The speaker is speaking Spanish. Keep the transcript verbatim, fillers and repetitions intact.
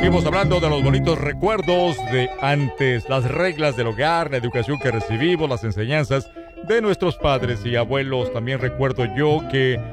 Seguimos hablando de los bonitos recuerdos de antes, las reglas del hogar, la educación que recibimos, las enseñanzas de nuestros padres y abuelos. También recuerdo yo que